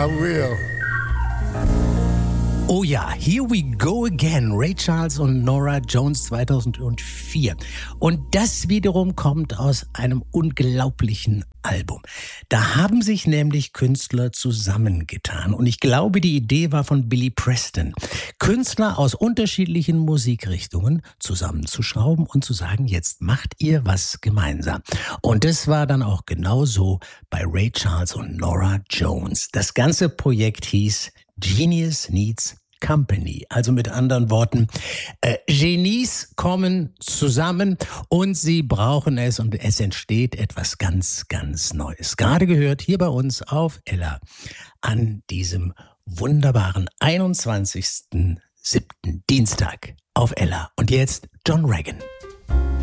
I will. Oh ja, Here We Go Again, Ray Charles und Norah Jones 2004. Und das wiederum kommt aus einem unglaublichen Album. Da haben sich nämlich Künstler zusammengetan. Und ich glaube, die Idee war von Billy Preston. Künstler aus unterschiedlichen Musikrichtungen zusammenzuschrauben und zu sagen, jetzt macht ihr was gemeinsam. Und das war dann auch genauso bei Ray Charles und Norah Jones. Das ganze Projekt hieß Genius Needs Company. Also mit anderen Worten, Genies kommen zusammen und sie brauchen es und es entsteht etwas ganz, ganz Neues. Gerade gehört hier bei uns auf Ella an diesem wunderbaren 21.07. Dienstag auf Ella. Und jetzt John Regan.